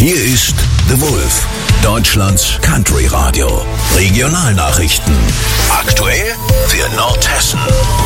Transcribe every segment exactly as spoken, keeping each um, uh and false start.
Hier ist The Wolf, Deutschlands Country Radio. Regionalnachrichten. Aktuell für Nordhessen.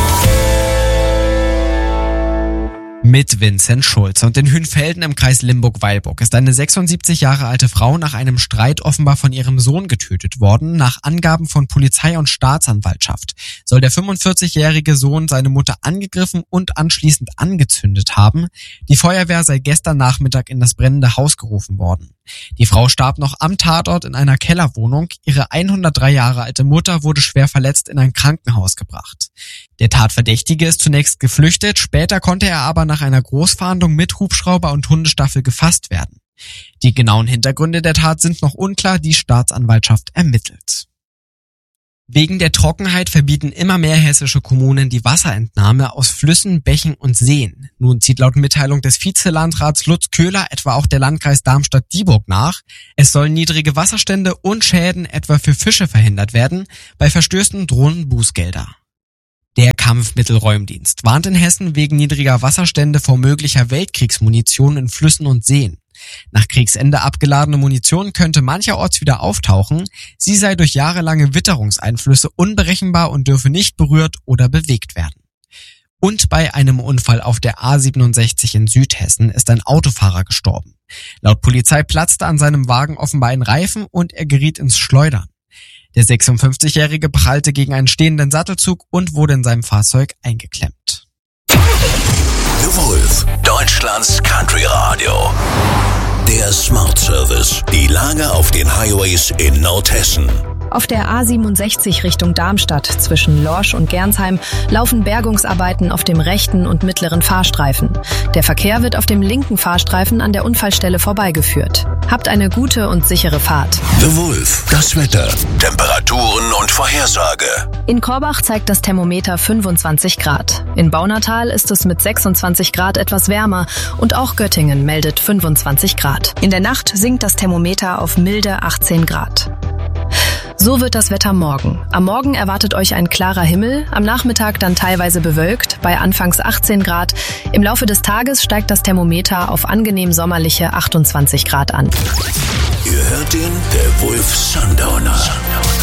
Mit Vincent Schulze. Und in Hünfelden im Kreis Limburg-Weilburg ist eine sechsundsiebzig Jahre alte Frau nach einem Streit offenbar von ihrem Sohn getötet worden. Nach Angaben von Polizei und Staatsanwaltschaft soll der fünfundvierzigjährige Sohn seine Mutter angegriffen und anschließend angezündet haben. Die Feuerwehr sei gestern Nachmittag in das brennende Haus gerufen worden. Die Frau starb noch am Tatort in einer Kellerwohnung. Ihre hundertdrei Jahre alte Mutter wurde schwer verletzt in ein Krankenhaus gebracht. Der Tatverdächtige ist zunächst geflüchtet, später konnte er aber nach einer Großfahndung mit Hubschrauber und Hundestaffel gefasst werden. Die genauen Hintergründe der Tat sind noch unklar, die Staatsanwaltschaft ermittelt. Wegen der Trockenheit verbieten immer mehr hessische Kommunen die Wasserentnahme aus Flüssen, Bächen und Seen. Nun zieht laut Mitteilung des Vizelandrats Lutz Köhler etwa auch der Landkreis Darmstadt-Dieburg nach. Es sollen niedrige Wasserstände und Schäden etwa für Fische verhindert werden. Bei Verstößen drohen Bußgelder. Der Kampfmittelräumdienst warnt in Hessen wegen niedriger Wasserstände vor möglicher Weltkriegsmunition in Flüssen und Seen. Nach Kriegsende abgeladene Munition könnte mancherorts wieder auftauchen. Sie sei durch jahrelange Witterungseinflüsse unberechenbar und dürfe nicht berührt oder bewegt werden. Und bei einem Unfall auf der A siebenundsechzig in Südhessen ist ein Autofahrer gestorben. Laut Polizei platzte an seinem Wagen offenbar ein Reifen und er geriet ins Schleudern. Der sechsundfünfzigjährige prallte gegen einen stehenden Sattelzug und wurde in seinem Fahrzeug eingeklemmt. The Wolf, Deutschlands Country Radio. Der Smart Service. Die Lage auf den Highways in Nordhessen. Auf der A siebenundsechzig Richtung Darmstadt zwischen Lorsch und Gernsheim laufen Bergungsarbeiten auf dem rechten und mittleren Fahrstreifen. Der Verkehr wird auf dem linken Fahrstreifen an der Unfallstelle vorbeigeführt. Habt eine gute und sichere Fahrt. The Wolf, das Wetter, Temperaturen und Vorhersage. In Korbach zeigt das Thermometer fünfundzwanzig Grad. In Baunatal ist es mit sechsundzwanzig Grad etwas wärmer und auch Göttingen meldet fünfundzwanzig Grad. In der Nacht sinkt das Thermometer auf milde achtzehn Grad. So wird das Wetter morgen. Am Morgen erwartet euch ein klarer Himmel, am Nachmittag dann teilweise bewölkt, bei anfangs achtzehn Grad. Im Laufe des Tages steigt das Thermometer auf angenehm sommerliche achtundzwanzig Grad an. Ihr hört den The Wolf Sundowner.